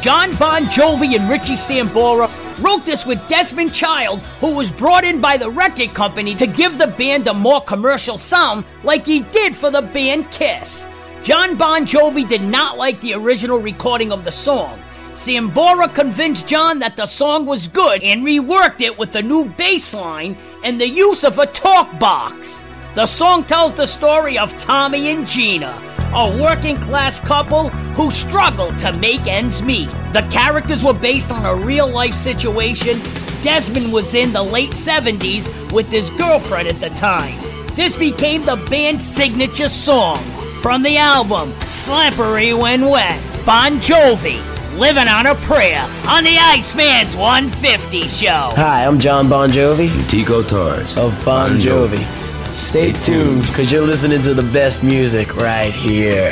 John Bon Jovi and Richie Sambora wrote this with Desmond Child, who was brought in by the record company to give the band a more commercial sound like he did for the band Kiss. John Bon Jovi did not like the original recording of the song. Sambora convinced John that the song was good and reworked it with a new bass line and the use of a talk box. The song tells the story of Tommy and Gina, a working-class couple who struggled to make ends meet. The characters were based on a real-life situation Desmond was in the late 70s with his girlfriend at the time. This became the band's signature song. From the album, Slippery When Wet, Bon Jovi, Living on a Prayer, on the Iceman's 150 show. Hi, I'm John Bon Jovi. And Tico Torres. Of Bon Jovi. Stay tuned, because you're listening to the best music right here.